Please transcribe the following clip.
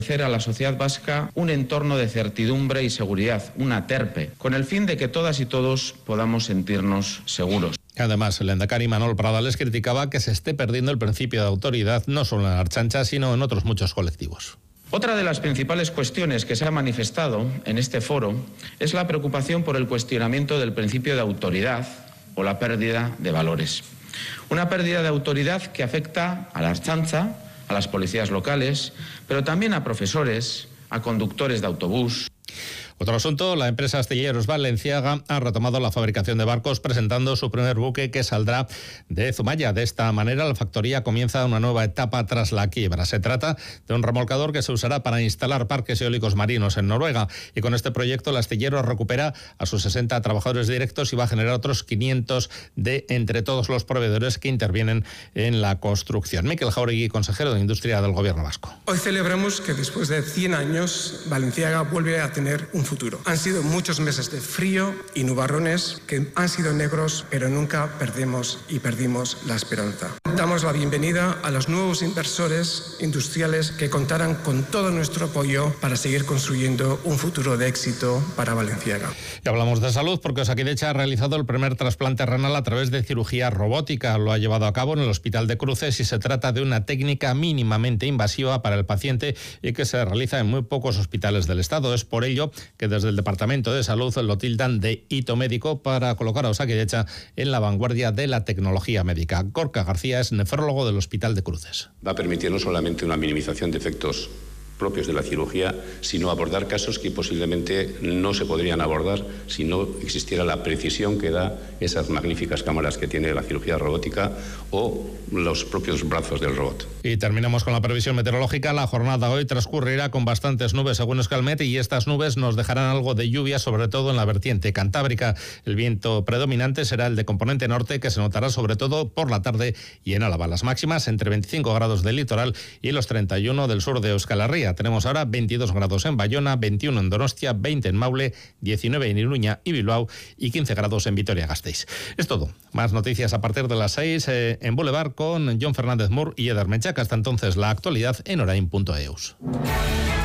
ofrecer a la sociedad vasca un entorno de certidumbre y seguridad, una TERPE, con el fin de que todas y todos podamos sentirnos seguros. Además, el lehendakari Manol Pradales criticaba que se esté perdiendo el principio de autoridad no solo en la Ertzaintza, sino en otros muchos colectivos. Otra de las principales cuestiones que se ha manifestado en este foro es la preocupación por el cuestionamiento del principio de autoridad o la pérdida de valores. Una pérdida de autoridad que afecta a la Ertzaintza, a las policías locales, pero también a profesores, a conductores de autobús. Otro asunto, la empresa Astilleros Balenciaga ha retomado la fabricación de barcos presentando su primer buque que saldrá de Zumaya. De esta manera, la factoría comienza una nueva etapa tras la quiebra. Se trata de un remolcador que se usará para instalar parques eólicos marinos en Noruega. Y con este proyecto, el astillero recupera a sus 60 trabajadores directos y va a generar otros 500 de entre todos los proveedores que intervienen en la construcción. Mikel Jauregui, consejero de Industria del Gobierno vasco. Hoy celebramos que después de 100 años, Balenciaga vuelve a tener un futuro. Han sido muchos meses de frío y nubarrones que han sido negros, pero nunca perdimos la esperanza. Damos la bienvenida a los nuevos inversores industriales que contarán con todo nuestro apoyo para seguir construyendo un futuro de éxito para Balenciaga. Y hablamos de salud porque Osakidetza ha realizado el primer trasplante renal a través de cirugía robótica. Lo ha llevado a cabo en el Hospital de Cruces y se trata de una técnica mínimamente invasiva para el paciente y que se realiza en muy pocos hospitales del Estado. Es por ello que desde el Departamento de Salud lo tildan de hito médico para colocar a Osakidetza en la vanguardia de la tecnología médica. Gorka García es nefrólogo del Hospital de Cruces. Va a permitir no solamente una minimización de efectos propios de la cirugía, sino abordar casos que posiblemente no se podrían abordar si no existiera la precisión que da esas magníficas cámaras que tiene la cirugía robótica o los propios brazos del robot. Y terminamos con la previsión meteorológica. La jornada hoy transcurrirá con bastantes nubes según Euskalmet y estas nubes nos dejarán algo de lluvia, sobre todo en la vertiente cantábrica. El viento predominante será el de componente norte, que se notará sobre todo por la tarde y en Álava. Las máximas entre 25 grados del litoral y los 31 del sur de Euskal Herria. Tenemos ahora 22 grados en Bayona, 21 en Donostia, 20 en Maule, 19 en Iruña y Bilbao y 15 grados en Vitoria-Gasteiz. Es todo. Más noticias a partir de las 6 en Boulevard con Jon Fernández Mur y Eder Menchaca. Hasta entonces, la actualidad en orain.eus.